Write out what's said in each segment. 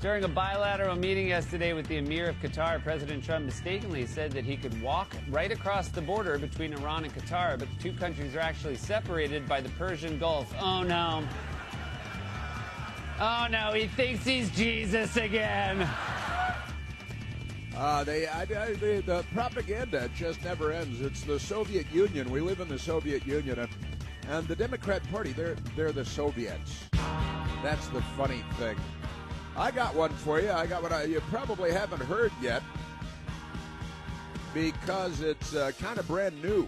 During a bilateral meeting yesterday with the Emir of Qatar, President Trump mistakenly said that he could walk right across the border between Iran and Qatar, but the two countries are actually separated by the Persian Gulf. Oh, no. Oh, no, he thinks he's Jesus again. The propaganda just never ends. It's the Soviet Union. We live in the Soviet Union. And the Democrat Party, they're the Soviets. That's the funny thing. I got one for you. I got one you probably haven't heard yet because it's kind of brand new.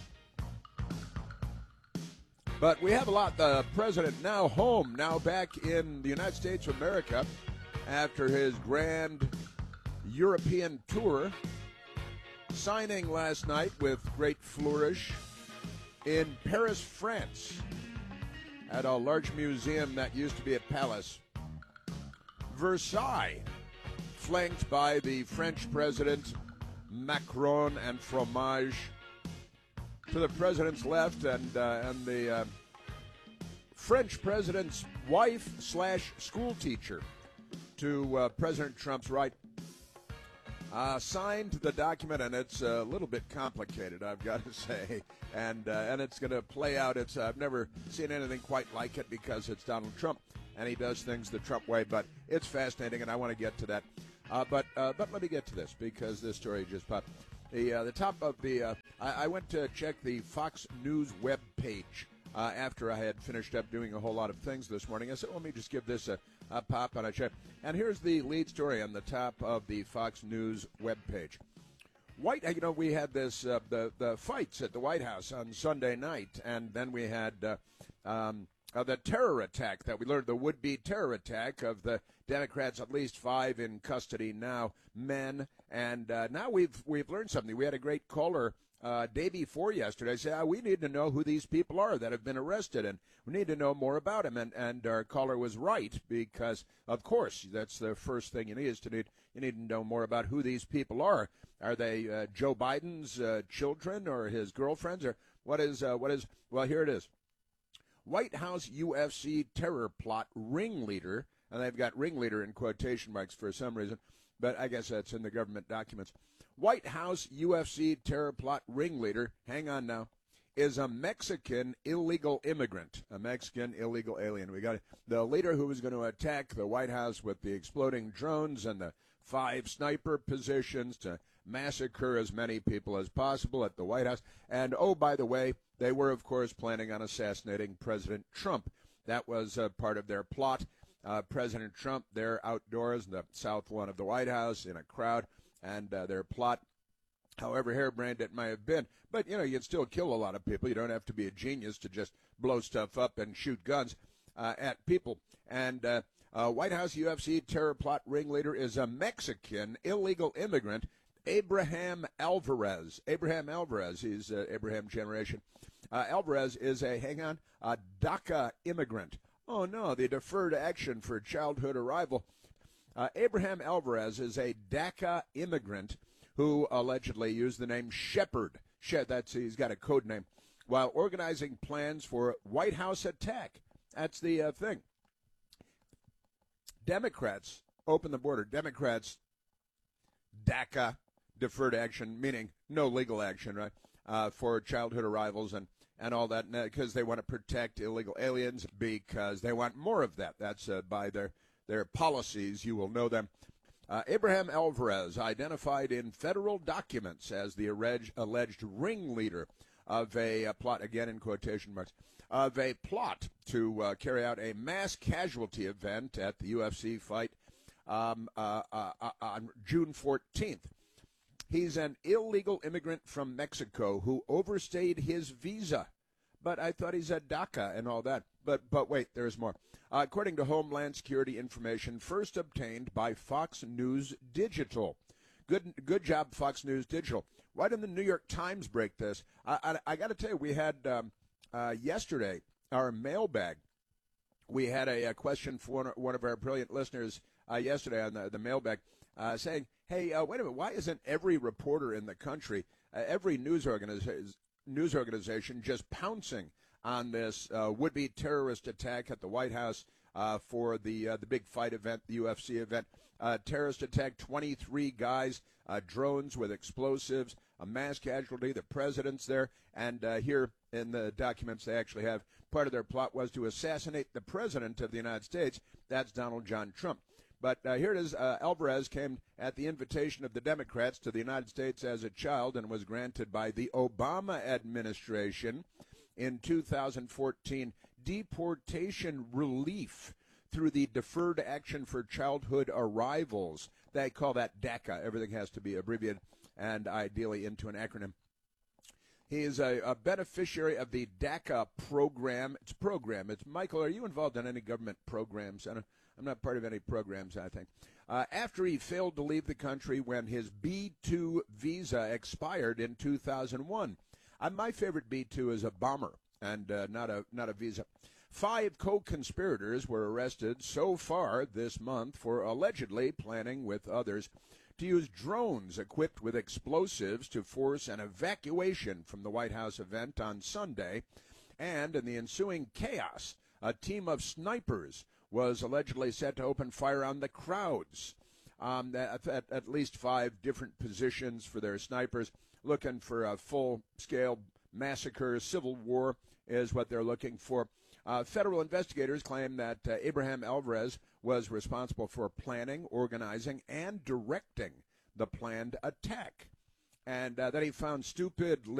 But we have a lot. The president now home, now back in the United States of America after his grand European tour, signing last night with great flourish in Paris, France, at a large museum that used to be a palace. Versailles, flanked by the French president, Macron and fromage. To the president's left, and the French president's wife/school teacher to President Trump's right. Signed the document, and it's a little bit complicated, I've got to say, and it's going to play out. I've never seen anything quite like it because it's Donald Trump, and he does things the Trump way. But it's fascinating, and I want to get to that. But let me get to this because this story just popped. The top of the I went to check the Fox News web page after I had finished up doing a whole lot of things this morning. I said, let me just give this a pop and a check. And here's the lead story on the top of the Fox News webpage. We had this the fights at the White House on Sunday night, and then we had the terror attack that we learned, the would-be terror attack of the Democrats, at least 5 in custody now, men. And now we've learned something. We had a great caller day before yesterday say, we need to know who these people are that have been arrested, and we need to know more about them. And our caller was right, because, of course, that's the first thing you need to know more about who these people are. Are they Joe Biden's children or his girlfriends, or what is? Well, here it is. White House UFC terror plot ringleader, and they've got ringleader in quotation marks for some reason, but I guess that's in the government documents. White House UFC terror plot ringleader, hang on now, is a Mexican illegal immigrant, a Mexican illegal alien. We got the leader who was going to attack the White House with the exploding drones and the 5 sniper positions to massacre as many people as possible at the White House. And, oh, by the way, they were, of course, planning on assassinating President Trump. That was part of their plot. President Trump, they're outdoors in the south lawn of the White House in a crowd, and their plot, however harebrained it might have been, but, you'd still kill a lot of people. You don't have to be a genius to just blow stuff up and shoot guns at people. And White House UFC terror plot ringleader is a Mexican illegal immigrant, Abraham Alvarez. Abraham Alvarez, he's Abraham generation. Alvarez is a DACA immigrant. Oh, no, the Deferred Action for Childhood Arrival. Abraham Alvarez is a DACA immigrant who allegedly used the name Shepard. He's got a code name, while organizing plans for White House attack. That's the thing. Democrats open the border. Democrats, DACA, Deferred Action, meaning no legal action, right, for childhood arrivals and all that, because they want to protect illegal aliens, because they want more of that. That's by their policies. You will know them. Abraham Alvarez, identified in federal documents as the alleged ringleader of a plot, again in quotation marks, of a plot to carry out a mass casualty event at the UFC fight on June 14th. He's an illegal immigrant from Mexico who overstayed his visa. But I thought he's a DACA and all that. But wait, there's more. According to Homeland Security information first obtained by Fox News Digital. Good job, Fox News Digital. Why didn't the New York Times break this? I got to tell you, we had yesterday, our mailbag. We had a question for one of our brilliant listeners yesterday on the mailbag saying, hey, wait a minute, why isn't every reporter in the country, every news organization just pouncing on this would-be terrorist attack at the White House for the big fight event, the UFC event. Terrorist attack, 23 guys, drones with explosives, a mass casualty. The president's there, and here in the documents they actually have part of their plot was to assassinate the president of the United States. That's Donald John Trump. But here it is. Alvarez came at the invitation of the Democrats to the United States as a child and was granted by the Obama administration in 2014 deportation relief through the Deferred Action for Childhood Arrivals. They call that DACA. Everything has to be abbreviated and ideally into an acronym. He is a beneficiary of the DACA program. It's a program. It's Michael, are you involved in any government programs? I'm not part of any programs, I think. After he failed to leave the country when his B-2 visa expired in 2001. My favorite B-2 is a bomber and not a visa. 5 co-conspirators were arrested so far this month for allegedly planning with others to use drones equipped with explosives to force an evacuation from the White House event on Sunday. And in the ensuing chaos, a team of snipers was allegedly set to open fire on the crowds at least 5 different positions for their snipers, looking for a full-scale massacre. Civil war is what they're looking for. Federal investigators claim that Abraham Alvarez was responsible for planning, organizing, and directing the planned attack, and that he found stupid